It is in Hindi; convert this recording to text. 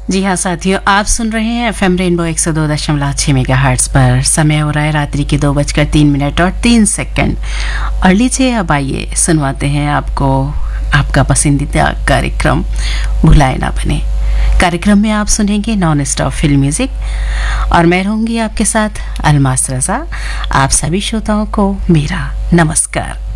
जी हाँ साथियों, आप सुन रहे हैं एफएम रेनबो 102.6 मेगाहर्ट्ज पर। समय हो रहा है रात्रि के 2:03 और लीजिए अब आइए सुनवाते हैं आपको आपका पसंदीदा कार्यक्रम भुलाए ना बने। कार्यक्रम में आप सुनेंगे नॉन स्टॉप फिल्म म्यूजिक और मैं रहूंगी आपके साथ अलमास रजा। आप सभी श्रोताओं को मेरा नमस्कार।